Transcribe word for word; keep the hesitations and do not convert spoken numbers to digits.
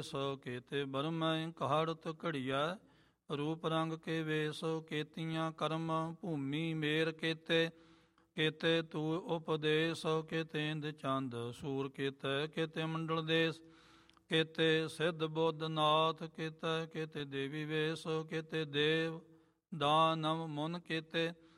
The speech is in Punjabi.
ਸੋ ਕੇਤੇ ਬਰਮੈ ਕਹਾੜਤ ਘੜੀਐ ਰੂਪ ਰੰਗ ਕੇ ਵੇਸ ਕੇਤੀਆਂ ਕਰਮ ਭੂਮੀ ਮੇਰ ਕੇਤੇ ਕੇਤੇ ਤੂ ਉਪਦੇਸ ਕੇਤੇ ਇੰਦ ਚੰਦ ਸੂਰ ਕੇਤੇ ਕੇਤੇ ਮੰਡਲ ਦੇਸ ਕੇਤੇ ਸਿੱਧ ਬੁੱਧ ਨਾਥ ਕੇਤੇ ਕੇਤੇ ਦੇਵੀ ਵੇਸ ਕੇਤੇ ਦੇਵ ਦਾਨਵ ਮੁਨ ਕੇਤੇ